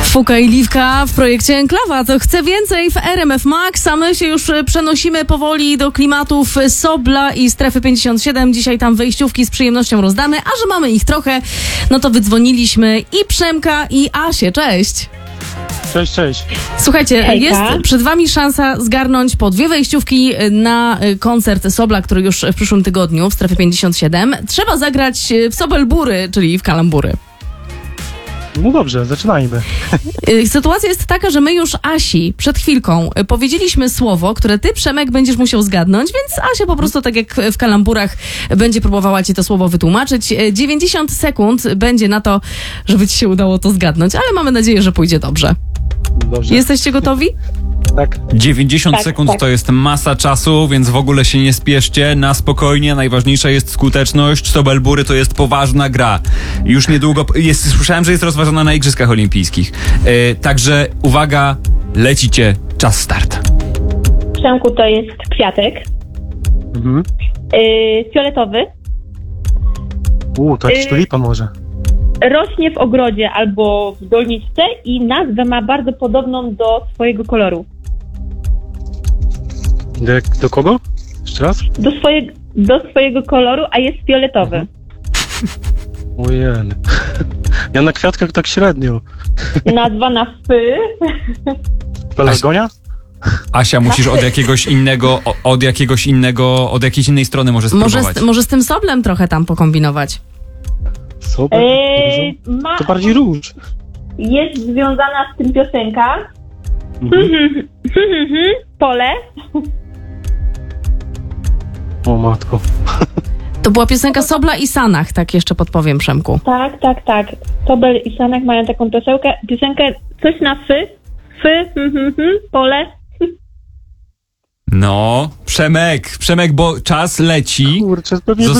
Fuka i Liwka w projekcie Enklawa. To chce więcej w RMF Max, a my się już przenosimy powoli do klimatów Sobla i Strefy 57. Dzisiaj tam wejściówki z przyjemnością rozdamy, a że mamy ich trochę, no to wydzwoniliśmy i Przemka, i Asię. Cześć! Cześć, cześć. Słuchajcie, Hejka. jest przed wami szansa zgarnąć po 2 wejściówki na koncert Sobla, który już w przyszłym tygodniu w Strefie 57. Trzeba zagrać w Sobelbury, czyli w kalambury. No dobrze, zaczynajmy. Sytuacja jest taka, że my już Asi przed chwilką powiedzieliśmy słowo, które ty, Przemek, będziesz musiał zgadnąć, więc Asia po prostu tak jak w kalamburach będzie próbowała ci to słowo wytłumaczyć. 90 sekund będzie na to, żeby ci się udało to zgadnąć, ale mamy nadzieję, że pójdzie dobrze. Dobrze. Jesteście gotowi? Tak. 90 Tak, sekund tak. to jest masa czasu, więc w ogóle się nie spieszcie, na spokojnie, najważniejsza jest skuteczność. Sobelbury to jest poważna gra. Już niedługo, słyszałem, że jest rozważana na Igrzyskach Olimpijskich. Także uwaga, lecicie, czas start. Przemku to jest kwiatek. Mhm. Fioletowy. To jakiś tulipa może. Rośnie w ogrodzie albo w doniczce i nazwę ma bardzo podobną do swojego koloru. Do kogo? Jeszcze raz? Do swojego koloru, a jest fioletowy. Ojej. Ja na kwiatkach tak średnio. Nazwa na fy. Pelargonia? Asia, musisz od jakiejś innej strony może spróbować. Może z tym Soblem trochę tam pokombinować. Super. To bardziej róż. Jest związana z tym piosenka. Pole. O matko. To była piosenka Sobla i Sanach, tak jeszcze podpowiem, Przemku. Tak. Sobel i Sanek mają taką piosenkę coś na fy. Pole. No, Przemek, bo czas leci. Kurczę, pewnie